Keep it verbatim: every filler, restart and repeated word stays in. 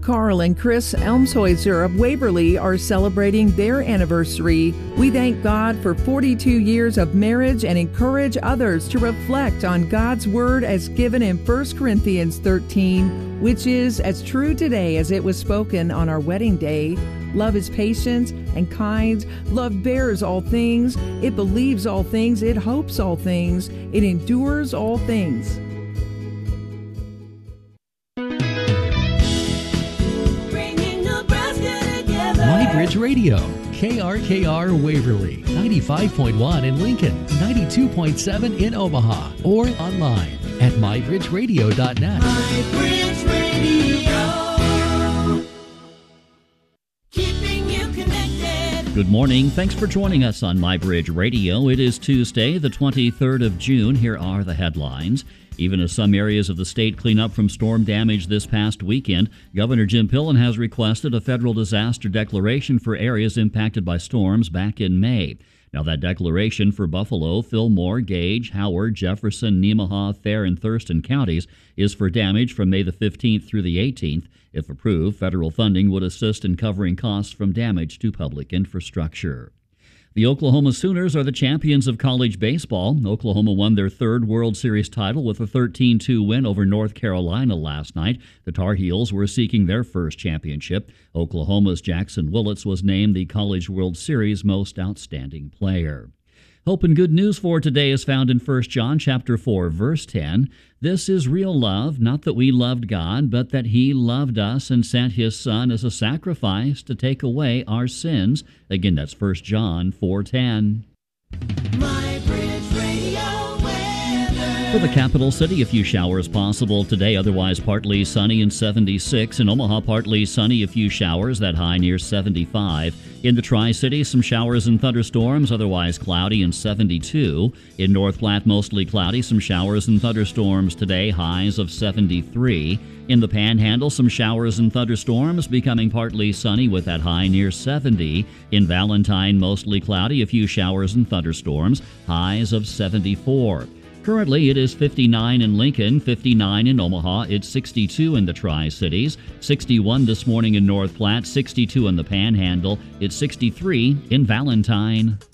Carl and Chris Elmshäuser of Waverly are celebrating their anniversary. We thank God for forty-two years of marriage and encourage others to reflect on God's Word as given in First Corinthians thirteen, which is as true today as it was spoken on our wedding day. Love is patient and kind. Love bears all things. It believes all things. It hopes all things. It endures all things. MyBridge Radio, K R K R Waverly, ninety-five point one in Lincoln, ninety-two point seven in Omaha, or online at my bridge radio dot net. MyBridge Radio, keeping you connected. Good morning. Thanks for joining us on MyBridge Radio. It is Tuesday, the twenty-third of June. Here are the headlines. Even as some areas of the state clean up from storm damage this past weekend, Governor Jim Pillen has requested a federal disaster declaration for areas impacted by storms back in May. Now, that declaration for Buffalo, Fillmore, Gage, Howard, Jefferson, Nemaha, Thayer, and Thurston counties is for damage from May the fifteenth through the eighteenth. If approved, federal funding would assist in covering costs from damage to public infrastructure. The Oklahoma Sooners are the champions of college baseball. Oklahoma won their third World Series title with a thirteen two win over North Carolina last night. The Tar Heels were seeking their first championship. Oklahoma's Jackson Willits was named the College World Series Most Outstanding Player. Hope and good news for today is found in First John chapter four, verse ten. This is real love, not that we loved God, but that He loved us and sent His Son as a sacrifice to take away our sins. Again, that's First John four ten. MyBridge Radio weather. For the capital city, a few showers possible today, otherwise partly sunny and seventy-six. In Omaha, partly sunny, a few showers, that high near seventy-five. In the Tri-City, some showers and thunderstorms, otherwise cloudy and seventy-two. In North Platte, mostly cloudy, some showers and thunderstorms today, highs of seventy-three. In the Panhandle, some showers and thunderstorms, becoming partly sunny with that high near seventy. In Valentine, mostly cloudy, a few showers and thunderstorms, highs of seventy-four. Currently, it is fifty-nine in Lincoln, fifty-nine in Omaha, it's sixty-two in the Tri-Cities, sixty-one this morning in North Platte, sixty-two in the Panhandle, it's sixty-three in Valentine.